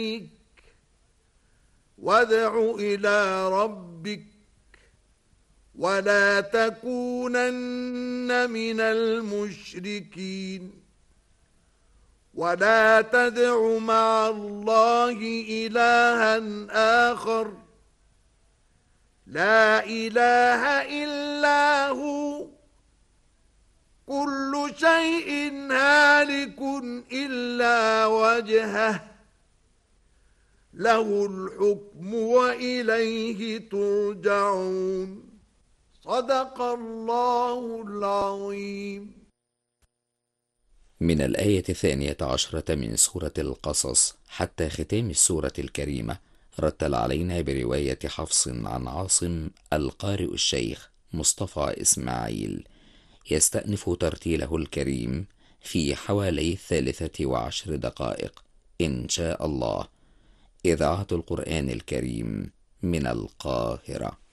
وادع إلى ربك ولا تكونن من المشركين ولا تدع مع الله إلها آخر لا إله إلا هو كل شيء هالك إلا وجهه له الحكم وإليه ترجعون صدق الله العظيم. من الآية 12 من سورة القصص حتى ختام السورة الكريمة رتل علينا برواية حفص عن عاصم القارئ الشيخ مصطفى إسماعيل، يستأنف ترتيله الكريم في حوالي 13 دقائق إن شاء الله. إذاعة القرآن الكريم من القاهرة.